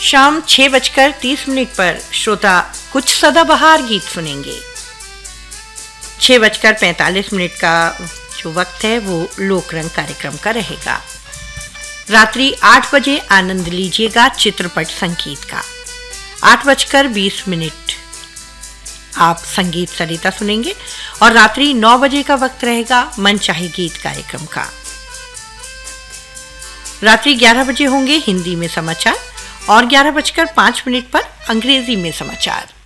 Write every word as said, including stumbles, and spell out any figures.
शाम छह बजकर तीस मिनट पर श्रोता कुछ सदाबहार गीत सुनेंगे। छह बजकर पैंतालीस मिनट का जो वक्त है वो लोकरंग कार्यक्रम का रहेगा। रात्रि आठ बजे आनंद लीजिएगा चित्रपट संगीत का। आठ बजकर बीस मिनट आप संगीत सरिता सुनेंगे और रात्रि नौ बजे का वक्त रहेगा मनचाही गीत कार्यक्रम का। रात्रि ग्यारह बजे होंगे हिंदी में समाचार और ग्यारह बजकर पाँच मिनट पर अंग्रेजी में समाचार।